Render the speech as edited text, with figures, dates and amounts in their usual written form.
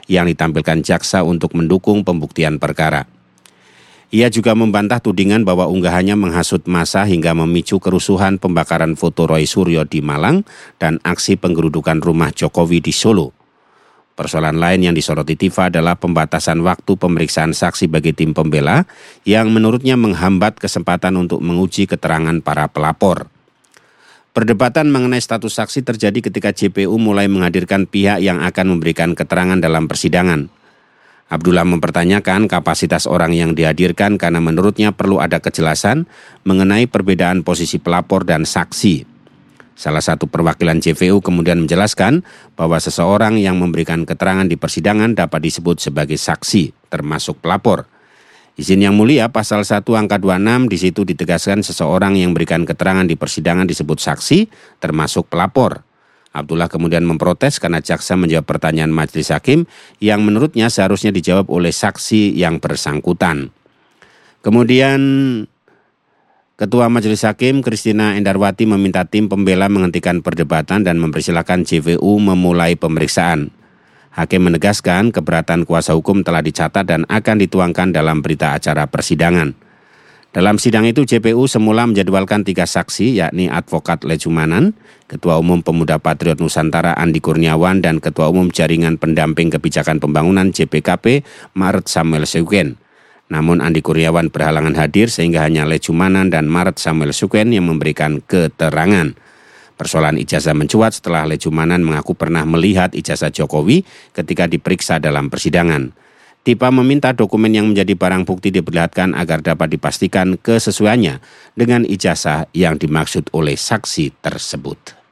yang ditampilkan jaksa untuk mendukung pembuktian perkara. Ia juga membantah tudingan bahwa unggahannya menghasut massa hingga memicu kerusuhan pembakaran foto Roy Suryo di Malang dan aksi penggerudukan rumah Jokowi di Solo. Persoalan lain yang disoroti Tifa adalah pembatasan waktu pemeriksaan saksi bagi tim pembela yang menurutnya menghambat kesempatan untuk menguji keterangan para pelapor. Perdebatan mengenai status saksi terjadi ketika JPU mulai menghadirkan pihak yang akan memberikan keterangan dalam persidangan. Abdullah mempertanyakan kapasitas orang yang dihadirkan karena menurutnya perlu ada kejelasan mengenai perbedaan posisi pelapor dan saksi. Salah satu perwakilan JPU kemudian menjelaskan bahwa seseorang yang memberikan keterangan di persidangan dapat disebut sebagai saksi, termasuk pelapor. Izin yang mulia pasal 1 angka 26 di situ ditegaskan seseorang yang memberikan keterangan di persidangan disebut saksi, termasuk pelapor. Abdullah kemudian memprotes karena jaksa menjawab pertanyaan majelis hakim yang menurutnya seharusnya dijawab oleh saksi yang bersangkutan. Kemudian Ketua Majelis Hakim Christina Endarwati meminta tim pembela menghentikan perdebatan dan mempersilahkan JPU memulai pemeriksaan. Hakim menegaskan keberatan kuasa hukum telah dicatat dan akan dituangkan dalam berita acara persidangan. Dalam sidang itu JPU semula menjadwalkan 3 saksi yakni Advokat Lejumanan, Ketua Umum Pemuda Patriot Nusantara Andi Kurniawan dan Ketua Umum Jaringan Pendamping Kebijakan Pembangunan JPKP Maret Samuel Seuken. Namun Andi Kurniawan berhalangan hadir sehingga hanya Lejumanan dan Maret Samuel Seuken yang memberikan keterangan. Persoalan ijazah mencuat setelah Lejumanan mengaku pernah melihat ijazah Jokowi ketika diperiksa dalam persidangan. Tifa meminta dokumen yang menjadi barang bukti diperlihatkan agar dapat dipastikan kesesuaiannya dengan ijazah yang dimaksud oleh saksi tersebut.